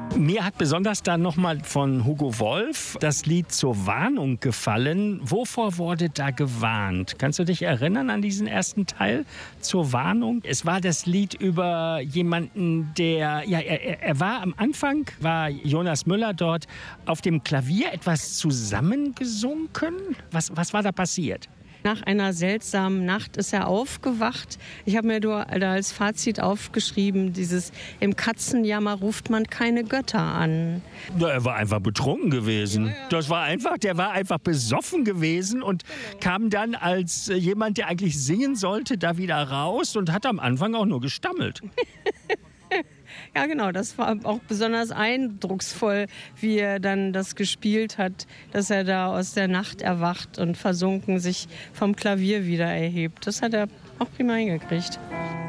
Mir hat besonders dann nochmal von Hugo Wolf das Lied Zur Warnung gefallen. Wovor wurde da gewarnt? Kannst du dich erinnern an diesen ersten Teil? Zur Warnung? Es war das Lied über jemanden, der, ja, er war am Anfang, war Jonas Müller dort auf dem Klavier etwas zusammengesunken. Was war da passiert? Nach einer seltsamen Nacht ist er aufgewacht. Ich habe mir da als Fazit aufgeschrieben, im Katzenjammer ruft man keine Götter an. Ja, er war einfach betrunken gewesen. Der war einfach besoffen gewesen und kam dann als jemand, der eigentlich singen sollte, da wieder raus und hat am Anfang auch nur gestammelt. Ja, genau, das war auch besonders eindrucksvoll, wie er dann das gespielt hat, dass er da aus der Nacht erwacht und versunken sich vom Klavier wieder erhebt. Das hat er auch prima hingekriegt.